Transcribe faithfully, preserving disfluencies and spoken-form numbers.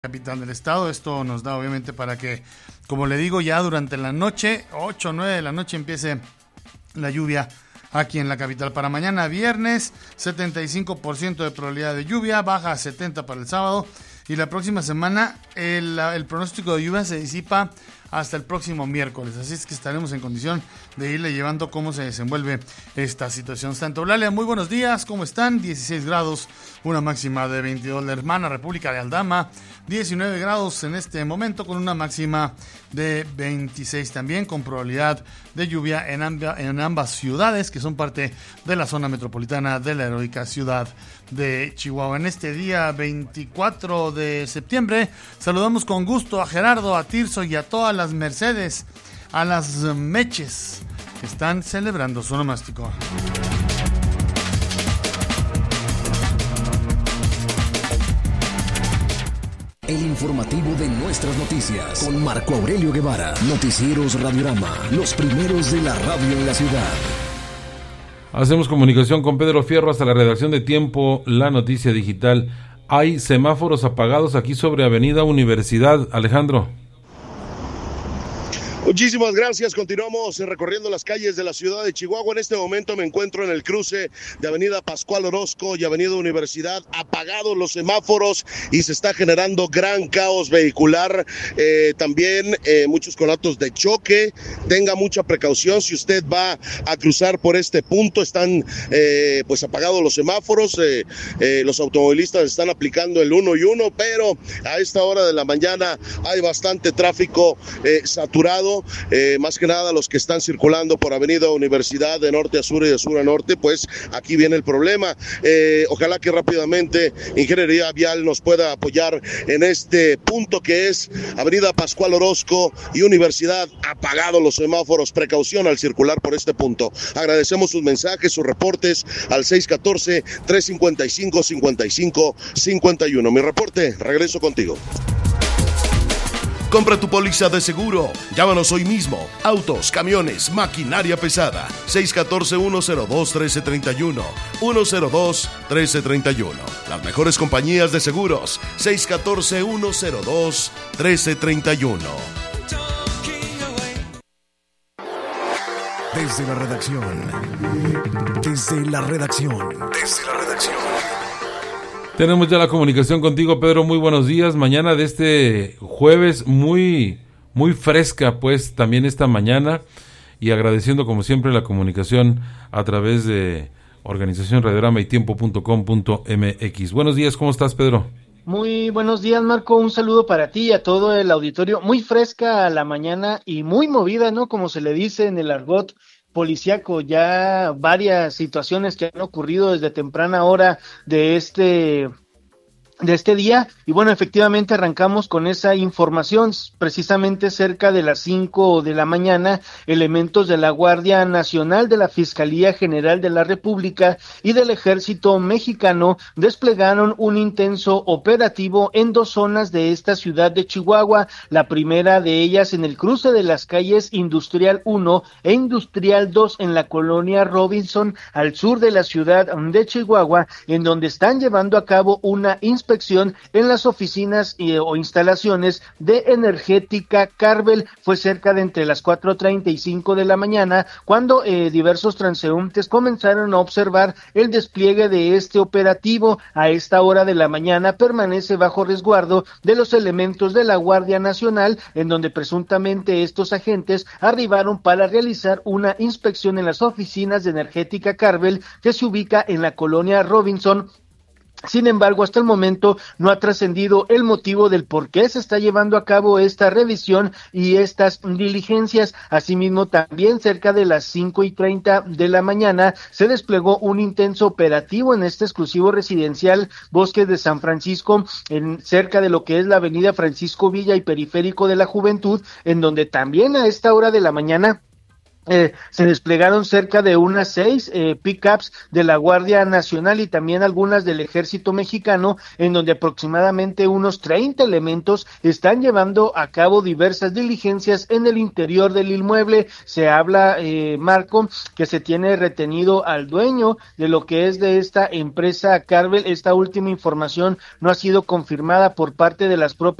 capital del estado. Esto nos da obviamente para que, como le digo, ya durante la noche, ocho o nueve de la noche, empiece la lluvia aquí en la capital. Para mañana viernes, setenta y cinco por ciento de probabilidad de lluvia, baja a setenta para el sábado, y la próxima semana el, el pronóstico de lluvia se disipa hasta el próximo miércoles, así es que estaremos en condición de irle llevando cómo se desenvuelve esta situación. Santa Eulalia, muy buenos días, ¿cómo están? dieciséis grados, una máxima de veintidós. La hermana República de Aldama, diecinueve grados en este momento, con una máxima de veintiséis también, con probabilidad de lluvia en, amb- en ambas ciudades, que son parte de la zona metropolitana de la heroica ciudad de Chihuahua. En este día veinticuatro de septiembre, saludamos con gusto a Gerardo, a Tirso y a todas las Mercedes, a las Meches, que están celebrando su onomástico. El informativo de nuestras noticias con Marco Aurelio Guevara. Noticieros Radiorama, los primeros de la radio en la ciudad. Hacemos comunicación con Pedro Fierro hasta la redacción de Tiempo, la noticia digital. Hay semáforos apagados aquí sobre Avenida Universidad. Alejandro. Muchísimas gracias. Continuamos recorriendo las calles de la ciudad de Chihuahua. En este momento me encuentro en el cruce de Avenida Pascual Orozco y Avenida Universidad. Apagados los semáforos y se está generando gran caos vehicular. Eh, también eh, muchos conatos de choque. Tenga mucha precaución si usted va a cruzar por este punto. Están eh, pues apagados los semáforos. Eh, eh, los automovilistas están aplicando el uno y uno, pero a esta hora de la mañana hay bastante tráfico eh, saturado. Eh, más que nada los que están circulando por Avenida Universidad de norte a sur y de sur a norte, pues aquí viene el problema. Eh, ojalá que rápidamente Ingeniería Vial nos pueda apoyar en este punto que es Avenida Pascual Orozco y Universidad. Apagados los semáforos, precaución al circular por este punto. Agradecemos sus mensajes, sus reportes al seis uno cuatro, tres cinco cinco, cinco cinco cinco uno. Mi reporte, regreso contigo. Compra tu póliza de seguro. Llámanos hoy mismo. Autos, camiones, maquinaria pesada. seis uno cuatro, uno cero dos, uno tres tres uno. uno cero dos, uno tres tres uno. Las mejores compañías de seguros. seis uno cuatro, uno cero dos, uno tres tres uno. Desde la redacción. Desde la redacción. Desde la redacción. Tenemos ya la comunicación contigo, Pedro. Muy buenos días. Mañana de este jueves muy, muy fresca, pues, también esta mañana. Y agradeciendo, como siempre, la comunicación a través de Organización Radiorama y tiempo punto com punto m x. Buenos días, ¿cómo estás, Pedro? Muy buenos días, Marco. Un saludo para ti y a todo el auditorio. Muy fresca a la mañana y muy movida, ¿no? Como se le dice en el argot policiaco, ya varias situaciones que han ocurrido desde temprana hora de este de este día, y bueno, efectivamente arrancamos con esa información. Precisamente cerca de las cinco de la mañana, elementos de la Guardia Nacional, de la Fiscalía General de la República y del Ejército Mexicano desplegaron un intenso operativo en dos zonas de esta ciudad de Chihuahua. La primera de ellas en el cruce de las calles Industrial uno e Industrial dos en la colonia Robinson, al sur de la ciudad de Chihuahua, en donde están llevando a cabo una inspección en las oficinas y, o instalaciones de Energética Carvel. Fue cerca de entre las cuatro treinta y cinco de la mañana cuando eh, diversos transeúntes comenzaron a observar el despliegue de este operativo. A esta hora de la mañana permanece bajo resguardo de los elementos de la Guardia Nacional, en donde presuntamente estos agentes arribaron para realizar una inspección en las oficinas de Energética Carvel, que se ubica en la colonia Robinson. Sin embargo, hasta el momento no ha trascendido el motivo del por qué se está llevando a cabo esta revisión y estas diligencias. Asimismo, también cerca de las cinco y treinta de la mañana se desplegó un intenso operativo en este exclusivo residencial Bosques de San Francisco, en cerca de lo que es la avenida Francisco Villa y Periférico de la Juventud, en donde también a esta hora de la mañana Eh, se desplegaron cerca de unas seis eh, pickups de la Guardia Nacional y también algunas del Ejército Mexicano, en donde aproximadamente unos treinta elementos están llevando a cabo diversas diligencias en el interior del inmueble. Se habla, eh, Marco, que se tiene retenido al dueño de lo que es de esta empresa Carvel. Esta última información no ha sido confirmada por parte de las propias